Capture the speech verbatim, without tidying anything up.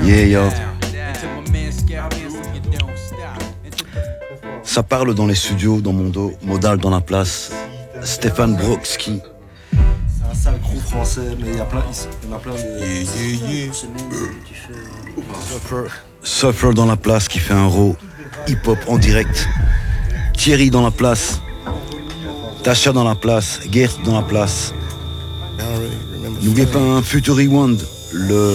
Yeah, yo. Ça parle dans les studios, dans mon dos, Modal dans la place, Stéphane Brodsky. C'est un sale crew français, mais il y a plein, il y en a plein de... Yeah, yeah, yeah. Suffer. Suffer dans la place qui fait un raw hip-hop en direct. Thierry dans la place. Tasha dans la place. Gert dans la place. N'oubliez pas un Future Rewind, le